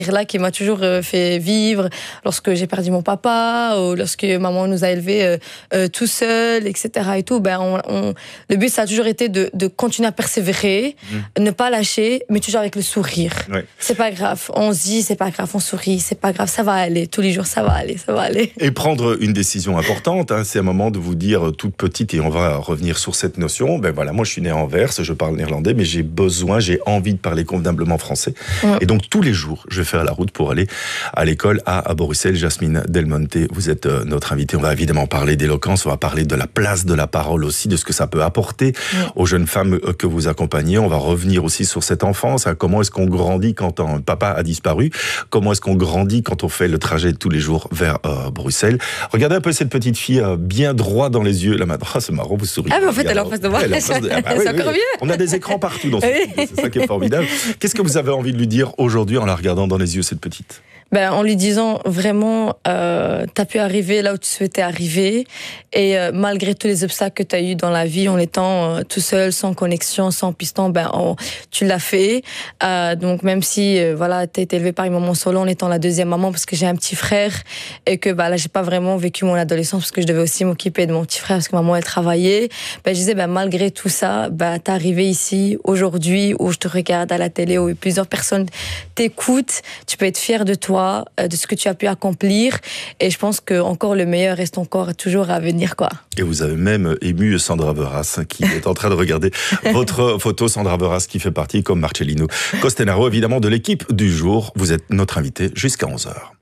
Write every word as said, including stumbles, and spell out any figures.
là qui m'a toujours euh, fait vivre lorsque j'ai perdu mon papa ou lorsque maman nous a élevés euh, euh, tout seul, et cetera. Et tout, ben on, on, le but ça a toujours été de, de continuer à persévérer, mmh. ne pas lâcher, mais toujours avec le sourire. Ouais. C'est pas grave, on se dit c'est pas grave, on sourit, c'est pas grave, ça va aller, tous les jours ça va aller, ça va aller. Et prendre une décision importante, hein, c'est un moment de vous dire toute petite, et on va revenir sur cette notion, ben voilà, moi je suis né à Anvers, je parle néerlandais, mais j'ai besoin, j'ai envie de parler convenablement français. Ouais. Et donc tous les jours, je vais faire la route pour aller à l'école à, à Bruxelles. Jasmine Delmonte, vous êtes euh, notre invitée. On va évidemment parler d'éloquence, on va parler de la place de la parole aussi, de ce que ça peut apporter oui. aux jeunes femmes que vous accompagnez. On va revenir aussi sur cette enfance, hein, comment est-ce qu'on grandit quand un papa a disparu, comment est-ce qu'on grandit quand on fait le trajet tous les jours vers euh, Bruxelles. Regardez un peu cette petite fille euh, bien droit dans les yeux. Là maintenant, oh, c'est marrant, vous souriez. Ah mais en fait, elle est en face de moi. Ah, bah, c'est oui, encore oui. mieux. On a des écrans partout dans ce oui. film, c'est ça qui est formidable. Qu'est-ce que vous avez envie de lui dire aujourd'hui en la regardant dans les yeux, cette petite? Ben, en lui disant vraiment, euh, t'as pu arriver là où tu souhaitais arriver, et euh, malgré tous les obstacles que t'as eu dans la vie, en étant euh, tout seul, sans connexion, sans piston, ben on, tu l'as fait. Euh, donc même si euh, voilà, t'as été élevée par une maman solo, en étant la deuxième maman, parce que j'ai un petit frère et que bah là j'ai pas vraiment vécu mon adolescence parce que je devais aussi m'occuper de mon petit frère parce que maman elle travaillait. Ben je disais ben malgré tout ça, ben t'es arrivé ici aujourd'hui où je te regarde à la télé où plusieurs personnes t'écoutent, tu peux être fière de toi, de ce que tu as pu accomplir, et je pense que encore le meilleur reste encore toujours à venir, quoi. Et vous avez même ému Sandra Veras qui est en train de regarder votre photo. Sandra Veras qui fait partie, comme Marcellino Costenaro évidemment, de l'équipe du jour. Vous êtes notre invité jusqu'à onze heures.